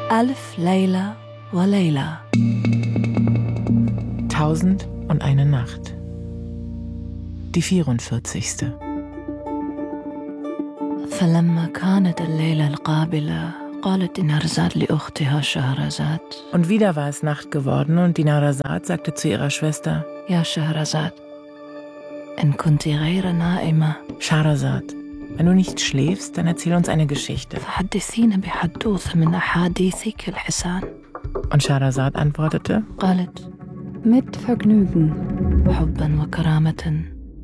ألف ليلة وليلة. 1001 Nacht. Die 44. فلما كانت الليلة القابلة قالت نهرزاد لأختها شهرزاد. Und wieder war es Nacht geworden und die Nahrasad sagte zu ihrer Schwester: يا شهرزاد إن كنت غير نائمة Schahrazad, wenn du nicht schläfst, dann erzähl uns eine Geschichte. فحدثينا بحدوث من أحاديثك الحسان. Und Schahrazad antwortete: قالت Mit Vergnügen. حبا وكرامة.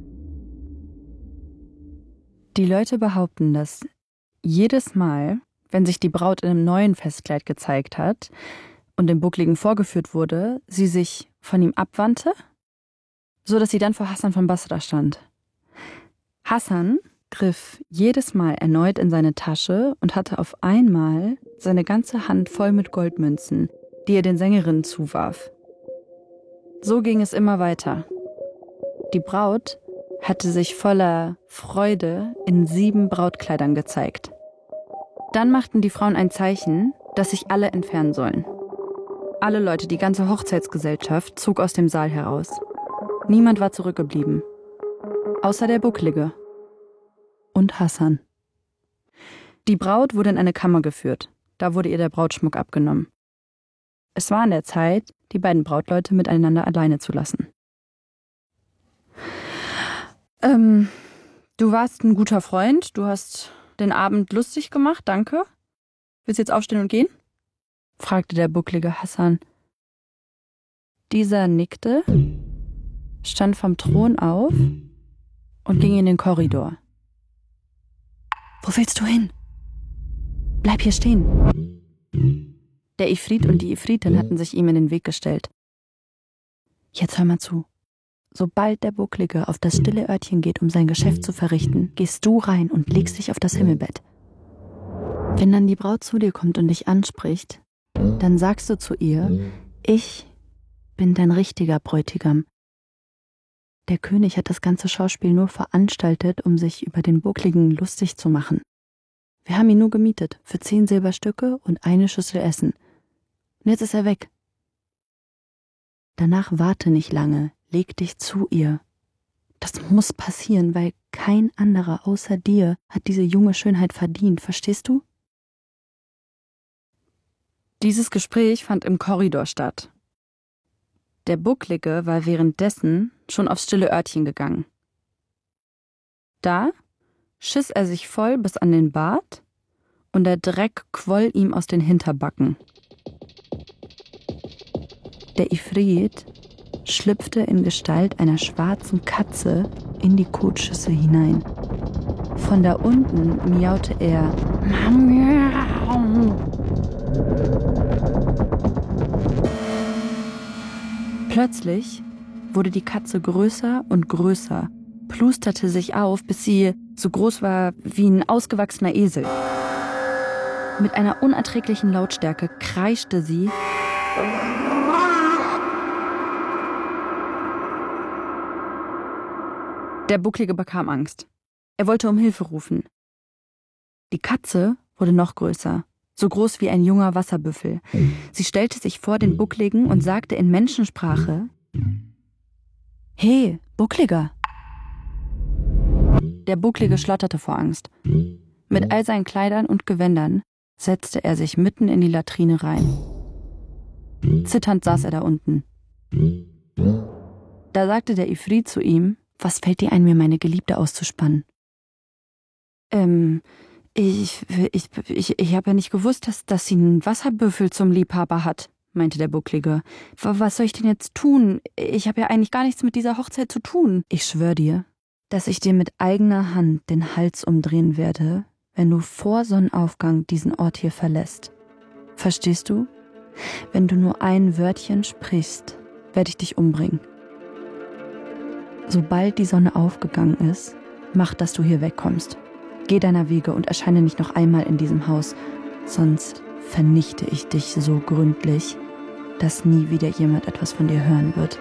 Die Leute behaupten, dass jedes Mal, wenn sich die Braut in einem neuen Festkleid gezeigt hat und dem Buckligen vorgeführt wurde, sie sich von ihm abwandte, so dass sie dann vor Hassan von Basra stand. Hassan griff jedes Mal erneut in seine Tasche und hatte auf einmal seine ganze Hand voll mit Goldmünzen, die er den Sängerinnen zuwarf. So ging es immer weiter. Die Braut hatte sich voller Freude in 7 Brautkleidern gezeigt. Dann machten die Frauen ein Zeichen, dass sich alle entfernen sollen. Alle Leute, die ganze Hochzeitsgesellschaft, zog aus dem Saal heraus. Niemand war zurückgeblieben. Außer der Bucklige. Und Hassan. Die Braut wurde in eine Kammer geführt. Da wurde ihr der Brautschmuck abgenommen. Es war an der Zeit, die beiden Brautleute miteinander alleine zu lassen. Du warst ein guter Freund, du hast den Abend lustig gemacht, danke. Willst du jetzt aufstehen und gehen? Fragte der bucklige Hassan. Dieser nickte, stand vom Thron auf und ging in den Korridor. Wo willst du hin? Bleib hier stehen. Der Ifrit und die Ifritin hatten sich ihm in den Weg gestellt. Jetzt hör mal zu. Sobald der Bucklige auf das stille Örtchen geht, um sein Geschäft zu verrichten, gehst du rein und legst dich auf das Himmelbett. Wenn dann die Braut zu dir kommt und dich anspricht, dann sagst du zu ihr, ich bin dein richtiger Bräutigam. Der König hat das ganze Schauspiel nur veranstaltet, um sich über den Buckligen lustig zu machen. Wir haben ihn nur gemietet für 10 Silberstücke und eine Schüssel Essen. Und jetzt ist er weg. Danach warte nicht lange. Leg dich zu ihr. Das muss passieren, weil kein anderer außer dir hat diese junge Schönheit verdient, verstehst du? Dieses Gespräch fand im Korridor statt. Der Bucklige war währenddessen schon aufs stille Örtchen gegangen. Da schiss er sich voll bis an den Bart und der Dreck quoll ihm aus den Hinterbacken. Der Ifrit schlüpfte in Gestalt einer schwarzen Katze in die Kotschüssel hinein. Von da unten miaute er. Plötzlich wurde die Katze größer und größer, plusterte sich auf, bis sie so groß war wie ein ausgewachsener Esel. Mit einer unerträglichen Lautstärke kreischte sie Der Bucklige bekam Angst. Er wollte um Hilfe rufen. Die Katze wurde noch größer, so groß wie ein junger Wasserbüffel. Sie stellte sich vor den Buckligen und sagte in Menschensprache: Hey, Buckliger! Der Bucklige schlotterte vor Angst. Mit all seinen Kleidern und Gewändern setzte er sich mitten in die Latrine rein. Zitternd saß er da unten. Da sagte der Ifrit zu ihm: Was fällt dir ein, mir meine Geliebte auszuspannen? Ich habe ja nicht gewusst, dass sie einen Wasserbüffel zum Liebhaber hat, meinte der Bucklige. Was soll ich denn jetzt tun? Ich habe ja eigentlich gar nichts mit dieser Hochzeit zu tun. Ich schwör dir, dass ich dir mit eigener Hand den Hals umdrehen werde, wenn du vor Sonnenaufgang diesen Ort hier verlässt. Verstehst du? Wenn du nur ein Wörtchen sprichst, werde ich dich umbringen. Sobald die Sonne aufgegangen ist, mach, dass du hier wegkommst. Geh deiner Wege und erscheine nicht noch einmal in diesem Haus, sonst vernichte ich dich so gründlich, dass nie wieder jemand etwas von dir hören wird.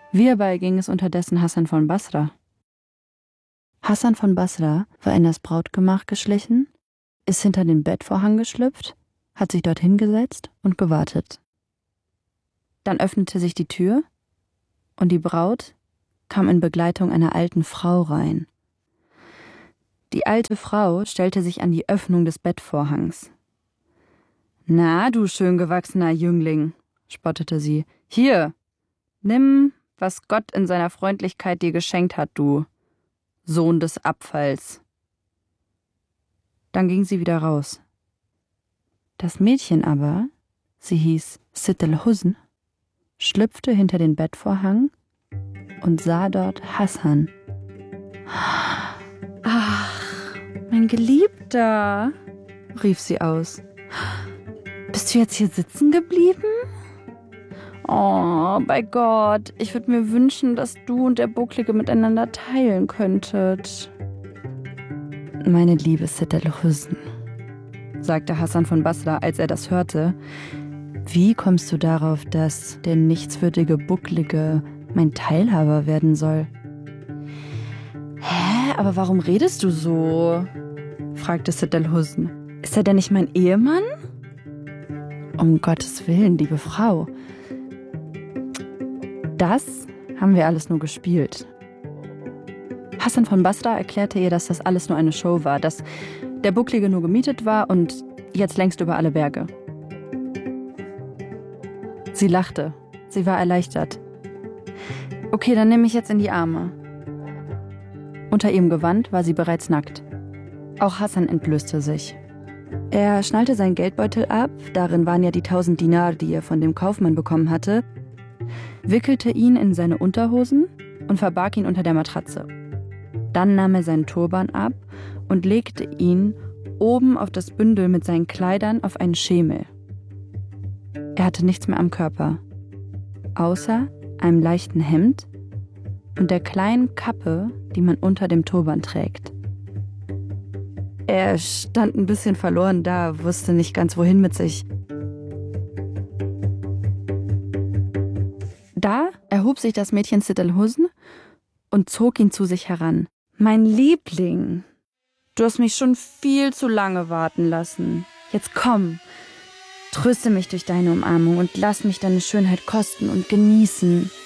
Wie aber ging es unterdessen Hassan von Basra? Hassan von Basra war in das Brautgemach geschlichen, ist hinter den Bettvorhang geschlüpft, hat sich dort hingesetzt und gewartet. Dann öffnete sich die Tür und die Braut kam in Begleitung einer alten Frau rein. Die alte Frau stellte sich an die Öffnung des Bettvorhangs. »Na, du schön gewachsener Jüngling«, spottete sie, »hier, nimm, was Gott in seiner Freundlichkeit dir geschenkt hat, du Sohn des Abfalls.« Dann ging sie wieder raus. Das Mädchen aber, sie hieß Sitt al-Husn, schlüpfte hinter den Bettvorhang und sah dort Hassan. »Ach, mein Geliebter«, rief sie aus. »Bist du jetzt hier sitzen geblieben? Oh, bei Gott, ich würde mir wünschen, dass du und der Bucklige miteinander teilen könntet.« »Meine liebe Sitt al-Husn«, sagte Hassan von Basra, als er das hörte, »wie kommst du darauf, dass der nichtswürdige Bucklige mein Teilhaber werden soll?« »Hä, aber warum redest du so?«, fragte Sitt al-Husn. »Ist er denn nicht mein Ehemann?« »Um Gottes Willen, liebe Frau. Das haben wir alles nur gespielt.« Hassan von Basra erklärte ihr, dass das alles nur eine Show war, dass der Bucklige nur gemietet war und jetzt längst über alle Berge. Sie lachte. Sie war erleichtert. »Okay, dann nimm mich jetzt in die Arme.« Unter ihrem Gewand war sie bereits nackt. Auch Hassan entblößte sich. Er schnallte seinen Geldbeutel ab, darin waren ja die 1000 Dinar, die er von dem Kaufmann bekommen hatte, wickelte ihn in seine Unterhosen und verbarg ihn unter der Matratze. Dann nahm er seinen Turban ab und legte ihn oben auf das Bündel mit seinen Kleidern auf einen Schemel. Er hatte nichts mehr am Körper, außer einem leichten Hemd und der kleinen Kappe, die man unter dem Turban trägt. Er stand ein bisschen verloren da, wusste nicht ganz wohin mit sich. Da erhob sich das Mädchen Sitt al-Husn und zog ihn zu sich heran. »Mein Liebling, du hast mich schon viel zu lange warten lassen. Jetzt komm, tröste mich durch deine Umarmung und lass mich deine Schönheit kosten und genießen.